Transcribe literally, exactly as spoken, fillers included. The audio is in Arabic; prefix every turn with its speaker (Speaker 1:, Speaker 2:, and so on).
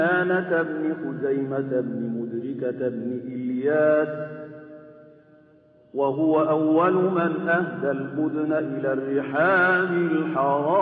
Speaker 1: كنانة بن خزيمة بن مدركة بن إلياس، وهو أول من أهدى البدن إلى الرحاب الحرام.